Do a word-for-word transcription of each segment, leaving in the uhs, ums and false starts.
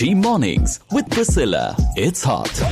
Mirchi Mornings with Priscilla. It's hot.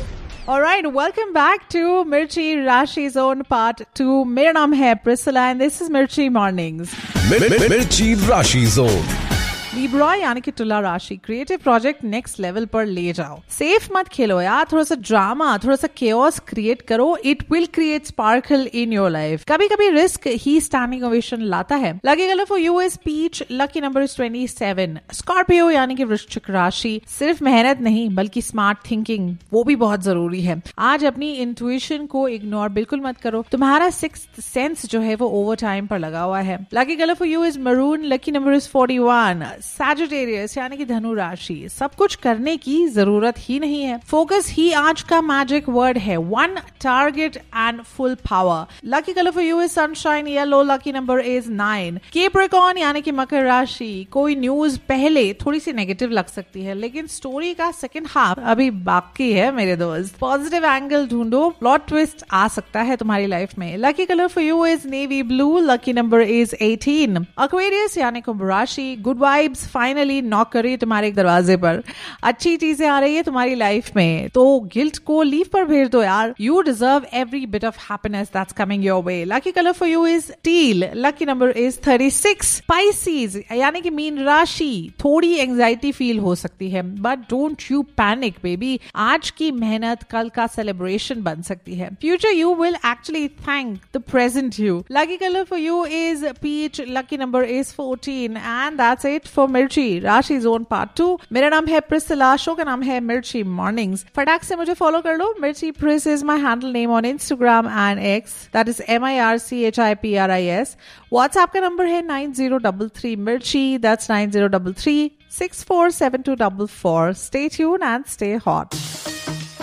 All right, welcome back to Mirchi Rashi Zone Part two. मेरा नाम है Priscilla and this is Mirchi Mornings. Mirchi Rashi Zone. Libra यानी कि तुला राशि creative project next level पर ले जाओ. सेफ मत खेलो यार, थोड़ा सा ड्रामा, थोड़ा सा केओस क्रिएट करो. It will create sparkle in your life. कभी कभी रिस्क ही स्टैंडिंग ओवेशन लाता है. Lucky colour for you is peach. Lucky number is twenty seven. Scorpio यानी कि वृश्चिक राशि. सिर्फ मेहनत नहीं बल्कि स्मार्ट थिंकिंग वो भी बहुत जरूरी है. आज अपनी इंट्यूशन को इग्नोर बिल्कुल मत करो. तुम्हारा सिक्स्थ सेंस जो है वो ओवर टाइम पर लगा हुआ है. Lucky colour for you is maroon. Lucky number is forty one. Sagittarius यानी कि धनु राशि. सब कुछ करने की जरूरत ही नहीं है. फोकस ही आज का मैजिक वर्ड है. One target and full power. Lucky colour for you is sunshine yellow. Lucky number is nine. Capricorn यानी कि मकर राशि. कोई न्यूज पहले थोड़ी सी नेगेटिव लग सकती है लेकिन स्टोरी का सेकंड हाफ अभी बाकी है मेरे दोस्त. पॉजिटिव एंगल ढूंढो. प्लॉट ट्विस्ट आ सकता है तुम्हारी लाइफ में. Lucky colour for you is navy blue. Lucky number is eighteen. Aquarius यानी कुंभ राशि. गुड वाइब्स फाइनली नॉक करी तुम्हारे दरवाजे पर. अच्छी चीजें आ रही है तुम्हारी लाइफ में तो गिल्ट को लीव पर भेज दो यार. You deserve every bit of happiness that's coming your way. Lucky colour for you is till. Lucky number is thirty six. Species यानी कि मीन राशि. थोड़ी एंजाइटी फील हो सकती है but don't you panic baby. आज की मेहनत कल का सेलिब्रेशन बन सकती है. Future you will actually thank the present you. Lucky colour for you is peach. Lucky number is fourteen and that's it for मिर्ची राशि जोन पार्ट टू. मेरा नाम है प्रिसिला. शो का नाम है मिर्ची मॉर्निंग्स. फटाक से मुझे फॉलो कर लो. मिर्ची प्रिस is my handle name on Instagram and x. That is M I R C H I P R I S. WhatsApp का नंबर है नाइन जीरो डबल थ्री मिर्ची. That's nine zero double three six four seven to double four. Stay tune and stay hot.